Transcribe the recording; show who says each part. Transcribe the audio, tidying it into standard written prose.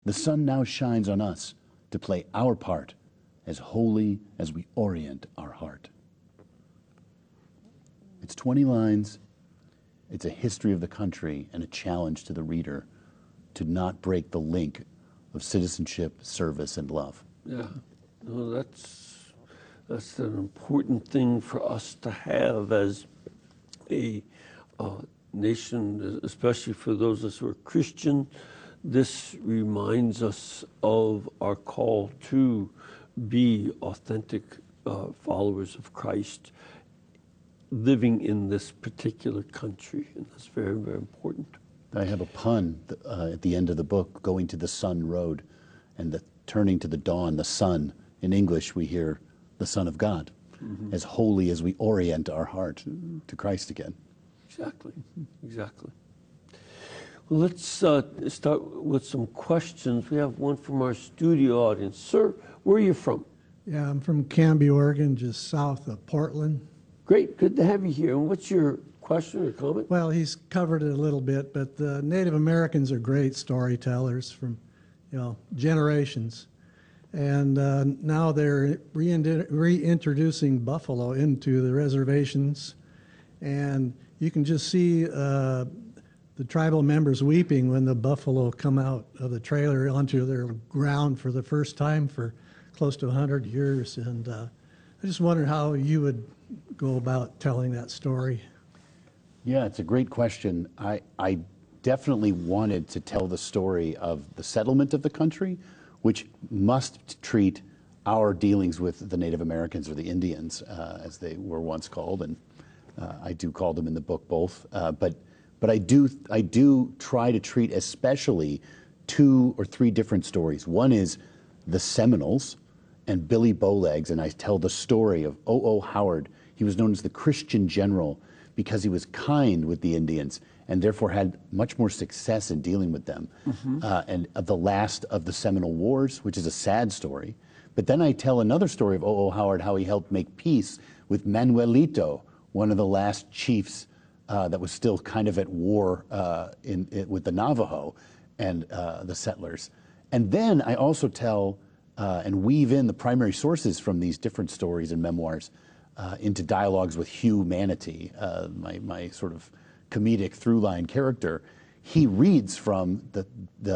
Speaker 1: The sun now shines on us to play our part as holy as we orient our heart. It's 20 lines. It's a history of the country and a challenge to the reader to not break the link of citizenship, service, and love.
Speaker 2: Yeah, no, that's an important thing for us to have as a nation, especially for those of us who are Christian. This reminds us of our call to be authentic followers of Christ, living in this particular country, and that's very, very important.
Speaker 1: I have a pun at the end of the book, going to the sun road, and turning to the dawn, the sun. In English, we hear the Son of God, as holy as we orient our heart to Christ again.
Speaker 2: Exactly, exactly. Well, let's start with some questions. We have one from our studio audience. Sir, where are you from?
Speaker 3: Yeah, I'm from Canby, Oregon, just south of Portland.
Speaker 2: Great, good to have you here. And what's your question or comment?
Speaker 3: Well, he's covered it a little bit, but the Native Americans are great storytellers from, generations. And now they're reintroducing buffalo into the reservations. And you can just see the tribal members weeping when the buffalo come out of the trailer onto their ground for the first time for close to 100 years. And I just wondered how you would go about telling that story.
Speaker 1: Yeah, it's a great question. I definitely wanted to tell the story of the settlement of the country, which must treat our dealings with the Native Americans, or the Indians, as they were once called, and I do call them in the book both. But I do try to treat especially 2 or 3 different stories. One is the Seminoles and Billy Bowlegs, and I tell the story of O.O. Howard. He was known as the Christian general because he was kind with the Indians and therefore had much more success in dealing with them. And the last of the Seminole Wars, which is a sad story. But then I tell another story of O.O. Howard, how he helped make peace with Manuelito, one of the last chiefs that was still kind of at war with the Navajo and the settlers. And then I also tell and weave in the primary sources from these different stories and memoirs into dialogues with Hugh Manatee, my sort of comedic through-line character. He reads from the